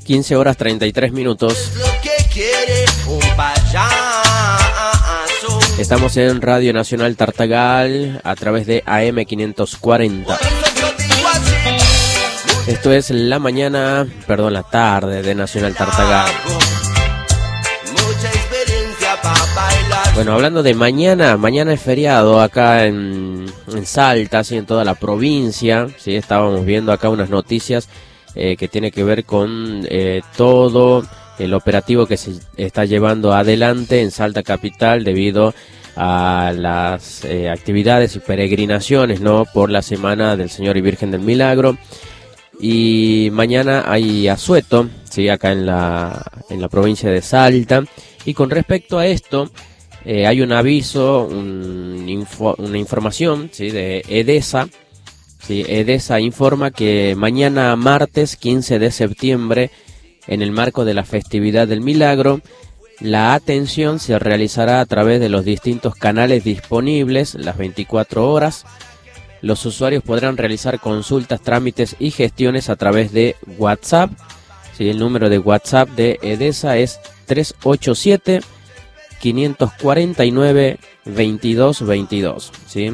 15 horas 33 minutos. Estamos en Radio Nacional Tartagal a través de AM 540. Esto es la tarde de Nacional Tartagal. Bueno, hablando de mañana es feriado acá en Salta, así en toda la provincia, ¿sí? Estábamos viendo acá unas noticias que tiene que ver con todo el operativo que se está llevando adelante en Salta Capital debido a las actividades y peregrinaciones, ¿no?, por la Semana del Señor y Virgen del Milagro. Y mañana hay asueto, ¿sí?, acá en la provincia de Salta. Y con respecto a esto, hay un aviso, una información, ¿sí?, de EDESA. Sí, EDESA informa que mañana martes 15 de septiembre, en el marco de la festividad del Milagro, la atención se realizará a través de los distintos canales disponibles las 24 horas. Los usuarios podrán realizar consultas, trámites y gestiones a través de WhatsApp. Sí, el número de WhatsApp de EDESA es 387-549-2222. ¿Sí?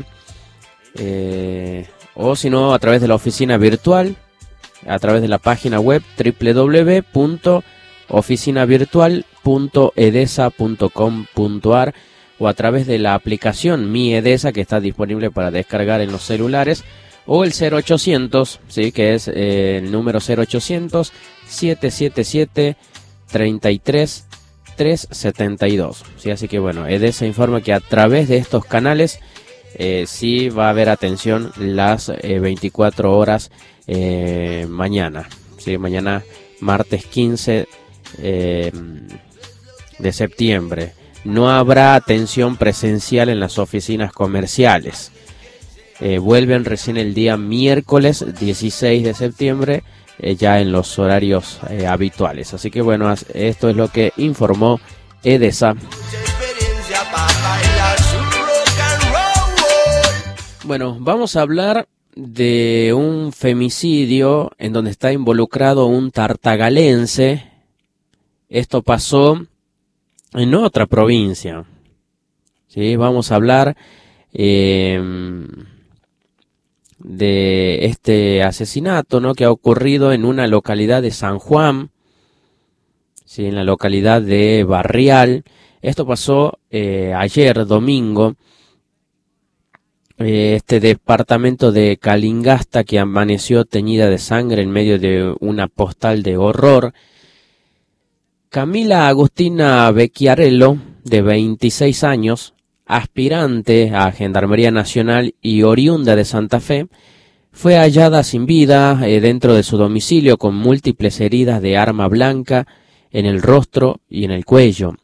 O si no, a través de la oficina virtual, a través de la página web www.oficinavirtual.edesa.com.ar o a través de la aplicación Mi EDESA, que está disponible para descargar en los celulares, o el 0800, ¿sí?, que es el número 0800-777-33372. ¿Sí? Así que bueno, EDESA informa que a través de estos canales sí va a haber atención las 24 horas mañana. ¿Sí? Mañana martes 15 de septiembre. No habrá atención presencial en las oficinas comerciales. Vuelven recién el día miércoles 16 de septiembre, ya en los horarios habituales. Así que bueno, esto es lo que informó EDESA. Bueno, vamos a hablar de un femicidio en donde está involucrado un tartagalense. Esto pasó en otra provincia. ¿Sí? Vamos a hablar de este asesinato, ¿no?, que ha ocurrido en una localidad de San Juan, ¿sí?, en la localidad de Barrial. Esto pasó ayer, domingo. Este departamento de Calingasta, que amaneció teñida de sangre en medio de una postal de horror. Camila Agustina Becchiarello, de 26 años, aspirante a Gendarmería Nacional y oriunda de Santa Fe, fue hallada sin vida dentro de su domicilio con múltiples heridas de arma blanca en el rostro y en el cuello.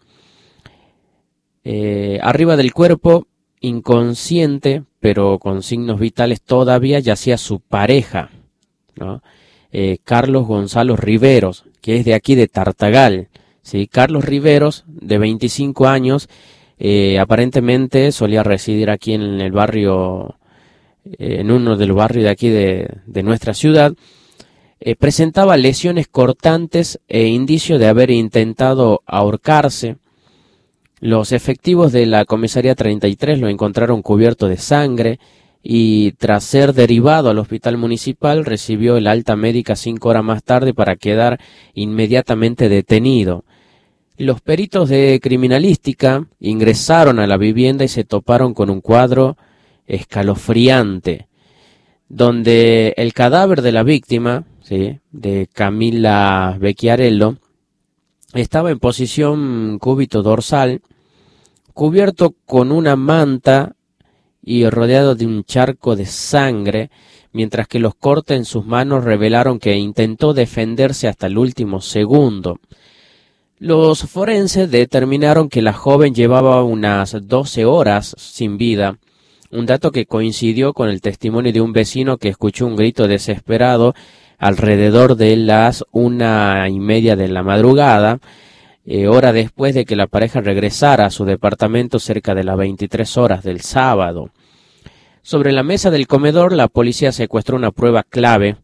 Arriba del cuerpo, inconsciente, pero con signos vitales todavía, yacía su pareja, ¿no?, Carlos Gonzalo Riveros, que es de aquí de Tartagal. ¿Sí? Carlos Riveros, de 25 años, aparentemente solía residir aquí en el barrio, en uno de los barrios de aquí de nuestra ciudad. Presentaba lesiones cortantes e indicio de haber intentado ahorcarse. Los efectivos de la comisaría 33 lo encontraron cubierto de sangre y tras ser derivado al hospital municipal recibió el alta médica 5 horas más tarde para quedar inmediatamente detenido. Los peritos de criminalística ingresaron a la vivienda y se toparon con un cuadro escalofriante, donde el cadáver de la víctima, ¿sí?, de Camila Becchiarello, estaba en posición cúbito dorsal, cubierto con una manta y rodeado de un charco de sangre, mientras que los cortes en sus manos revelaron que intentó defenderse hasta el último segundo. Los forenses determinaron que la joven llevaba unas 12 horas sin vida, un dato que coincidió con el testimonio de un vecino que escuchó un grito desesperado alrededor de las 1:30 de la madrugada, hora después de que la pareja regresara a su departamento cerca de las 23 horas del sábado. Sobre la mesa del comedor, la policía secuestró una prueba clave,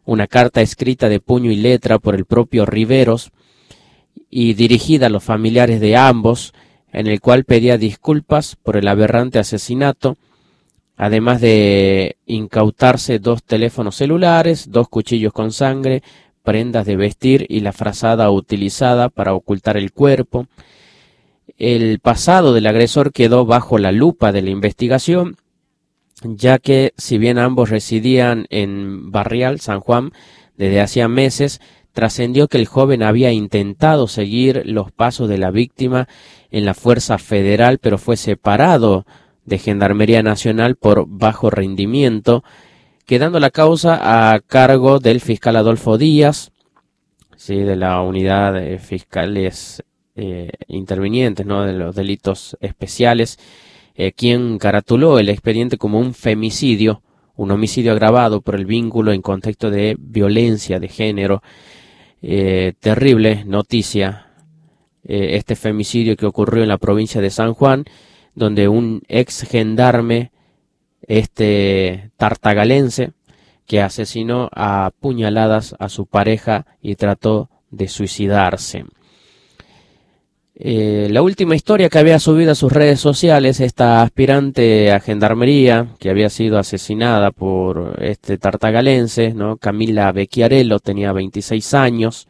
una carta escrita de puño y letra por el propio Riveros y dirigida a los familiares de ambos, en el cual pedía disculpas por el aberrante asesinato, además de incautarse 2 teléfonos celulares, 2 cuchillos con sangre, prendas de vestir y la frazada utilizada para ocultar el cuerpo. El pasado del agresor quedó bajo la lupa de la investigación, ya que si bien ambos residían en Barrial, San Juan, desde hacía meses, trascendió que el joven había intentado seguir los pasos de la víctima en la Fuerza Federal, pero fue separado de Gendarmería Nacional por bajo rendimiento, quedando la causa a cargo del fiscal Adolfo Díaz, sí, de la unidad de fiscales intervinientes, ¿no?, de los delitos especiales, quien caratuló el expediente como un femicidio, un homicidio agravado por el vínculo en contexto de violencia de género. Terrible noticia, este femicidio que ocurrió en la provincia de San Juan, donde un ex gendarme, tartagalense, que asesinó a puñaladas a su pareja y trató de suicidarse. La última historia que había subido a sus redes sociales, esta aspirante a gendarmería que había sido asesinada por este tartagalense, ¿no?, Camila Becchiarello, tenía 26 años.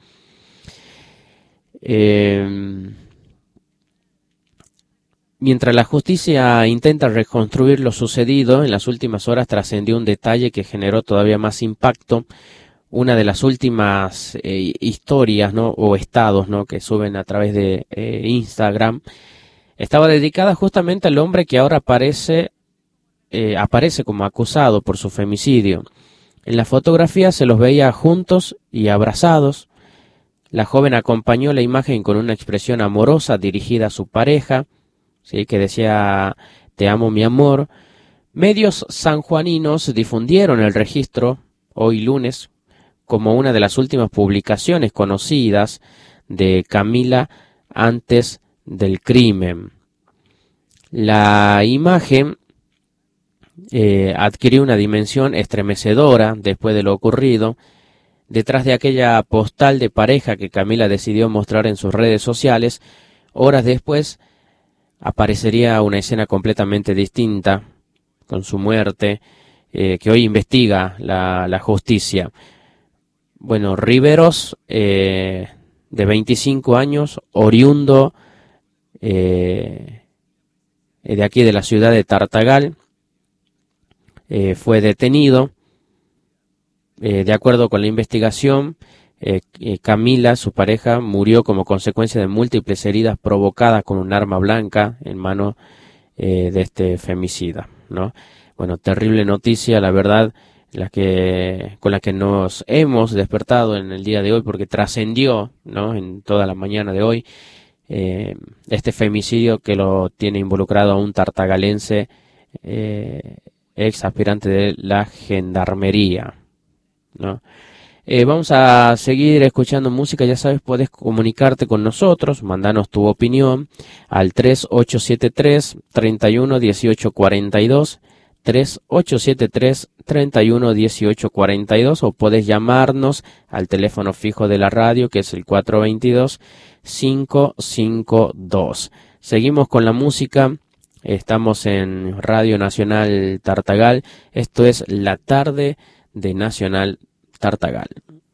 Mientras la justicia intenta reconstruir lo sucedido, en las últimas horas trascendió un detalle que generó todavía más impacto. Una de las últimas historias, ¿no?, o estados, ¿no?, que suben a través de Instagram, estaba dedicada justamente al hombre que ahora aparece como acusado por su femicidio. En la fotografía se los veía juntos y abrazados. La joven acompañó la imagen con una expresión amorosa dirigida a su pareja, ¿sí?, que decía: "Te amo, mi amor". Medios sanjuaninos difundieron el registro hoy lunes como una de las últimas publicaciones conocidas de Camila antes del crimen. La imagen adquirió una dimensión estremecedora después de lo ocurrido. Detrás de aquella postal de pareja que Camila decidió mostrar en sus redes sociales, horas después aparecería una escena completamente distinta, con su muerte, que hoy investiga la justicia. Bueno, Riveros, de 25 años, oriundo de aquí de la ciudad de Tartagal, fue detenido. De acuerdo con la investigación, Camila, su pareja, murió como consecuencia de múltiples heridas provocadas con un arma blanca en mano de este femicida, ¿no? Bueno, terrible noticia, la verdad, con la que nos hemos despertado en el día de hoy, porque trascendió, ¿no?, en toda la mañana de hoy, este femicidio que lo tiene involucrado a un tartagalense, ex aspirante de la gendarmería, ¿no? Vamos a seguir escuchando música. Ya sabes, puedes comunicarte con nosotros, mandanos tu opinión al 3873-311842, 3873-311842, o puedes llamarnos al teléfono fijo de la radio, que es el 422-552. Seguimos con la música. Estamos en Radio Nacional Tartagal. Esto es La Tarde de Nacional Tartagal.